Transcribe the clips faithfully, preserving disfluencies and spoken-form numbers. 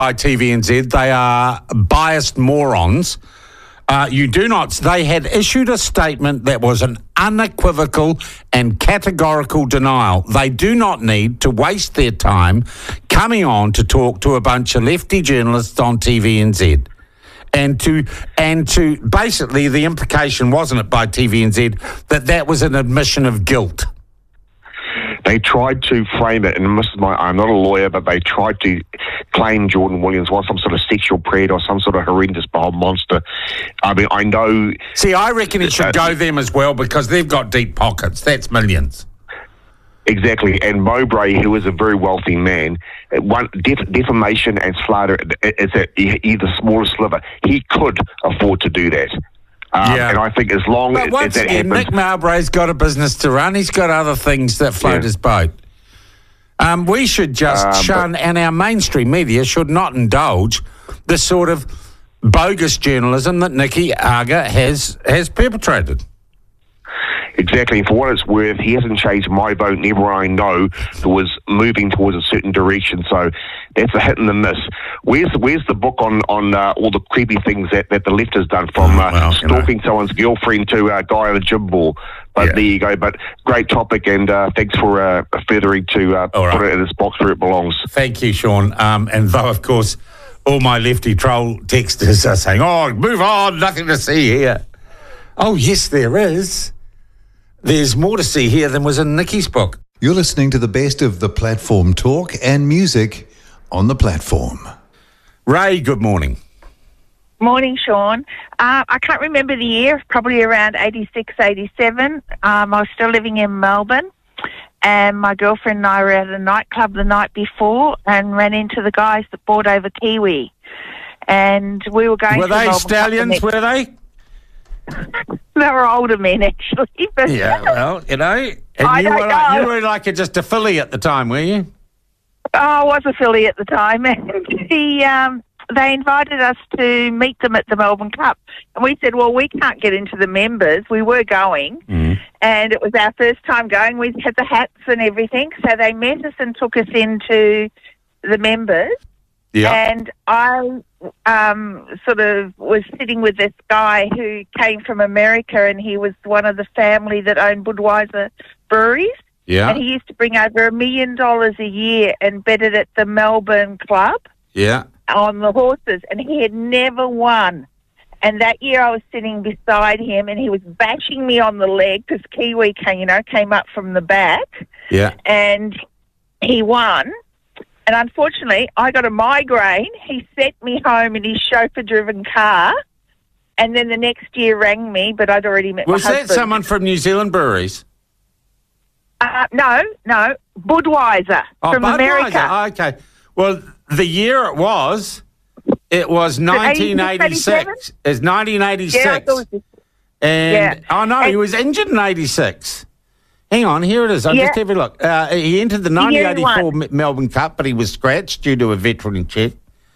by T V N Z. They are biased morons. Uh, you do not. They had issued a statement that was an unequivocal and categorical denial. They do not need to waste their time coming on to talk to a bunch of lefty journalists on T V N Z. And to and to basically, the implication, wasn't it, by T V N Z, that that was an admission of guilt. They tried to frame it, and this is my, I'm not a lawyer, but they tried to claim Jordan Williams was some sort of sexual predator or some sort of horrendous bile monster. I mean, I know... See, I reckon it should uh, go them as well, because they've got deep pockets. That's millions. Exactly. And Mowbray, who is a very wealthy man, one def- defamation and slander is a, either smaller sliver. He could afford to do that. Um, yeah. And I think as long but as, once as that again, happens... Nick Mowbray's got a business to run. He's got other things that float yeah. his boat. Um, we should just um, shun, and our mainstream media should not indulge the sort of bogus journalism that Nicky Aga has, has perpetrated. Exactly. For what it's worth, he hasn't changed my vote, and everyone I know was moving towards a certain direction. So that's a hit and a miss. Where's where's the book on on uh, all the creepy things that, that the left has done, from uh, well, stalking know. someone's girlfriend to a uh, guy on a gym ball? But yeah. there you go. But great topic, and uh, thanks for uh, furthering to uh, right. put it in its box where it belongs. Thank you, Sean. Um, and though, of course, all my lefty troll texters are saying, "Oh, move on, nothing to see here." Oh, yes, there is. There's more to see here than was in Nicky's book. You're listening to the best of the platform talk and music on the platform. Ray, good morning. Morning, Sean. Uh, I can't remember the year, probably around eighty-six, eighty-seven. Um, I was still living in Melbourne, and my girlfriend and I were at a nightclub the night before and ran into the guys that brought over Kiwi. And we were going were to Were they stallions, the were they? They were older men, actually. But yeah, well, you know. And I you, don't were know. Like, you were like a, just a filly at the time, were you? Oh, I was a filly at the time. And the, um, they invited us to meet them at the Melbourne Cup. And we said, well, we can't get into the members. We were going. Mm. And it was our first time going. We had the hats and everything. So they met us and took us into the members. Yeah. And I um, sort of was sitting with this guy who came from America, and he was one of the family that owned Budweiser breweries. Yeah. And he used to bring over a million dollars a year and bet it at the Melbourne Club. Yeah. On the horses, and he had never won. And that year I was sitting beside him, and he was bashing me on the leg because Kiwi came, you know, came up from the back. Yeah. And he won. And unfortunately, I got a migraine. He sent me home in his chauffeur-driven car, and then the next year rang me, but I'd already met was my husband. Was that someone from New Zealand breweries? Uh, no, no, Budweiser oh, from Budweiser. America. Oh, okay. Well, the year it was, it was nineteen eighty-six. It's nineteen eighty-six. Yeah, I thought it was just, and, yeah. oh, no, and, he was injured in eighty-six. Hang on, here it is. I'll yeah. just have a look. Uh, he entered the nineteen eighty-four Melbourne Cup, but he was scratched due to a veteran check.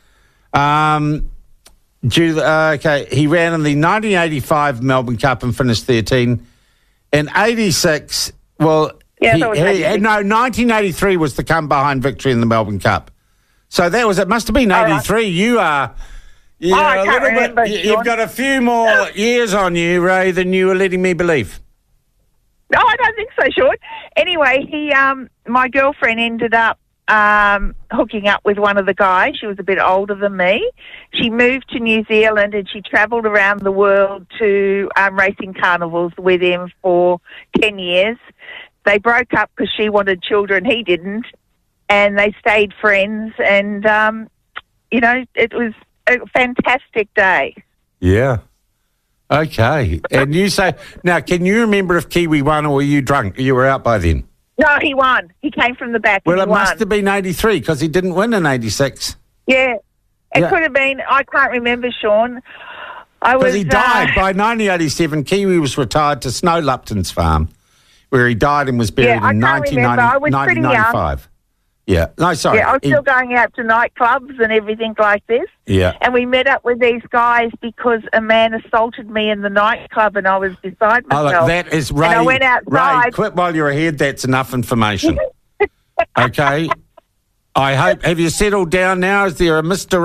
Um, due, uh, okay, he ran in the nineteen eighty-five Melbourne Cup and finished thirteen. In eighty-six, well, yeah, he, he, no, nineteen eighty-three was the come behind victory in the Melbourne Cup. So that was, it must have been eighty-three. Right. You are, yeah, oh, I a can't little remember, bit, you've got a few more years on you, Ray, than you were letting me believe. No, I don't think so, Sean. Anyway, he, um, my girlfriend ended up um, hooking up with one of the guys. She was a bit older than me. She moved to New Zealand, and she travelled around the world to um, racing carnivals with him for ten years. They broke up because she wanted children, he didn't, and they stayed friends. And, um, you know, it was a fantastic day. Yeah. Okay. And you say, now, can you remember if Kiwi won, or were you drunk? You were out by then? No, he won. He came from the back. Well, and it he won. must have been eighty-three, because he didn't win in eighty-six. Yeah. It yeah. could have been. I can't remember, Sean. I was. Because he died uh, by nineteen eighty-seven. Kiwi was retired to Snow Lupton's farm, where he died and was buried yeah, in nineteen ninety-five. Yeah. No, sorry. Yeah, I was he, still going out to nightclubs and everything like this. Yeah. And we met up with these guys because a man assaulted me in the nightclub, and I was beside myself. Oh, look, that is Ray. And I went outside. Ray, quit while you're ahead. That's enough information. Okay. I hope. Have you settled down now? Is there a Mister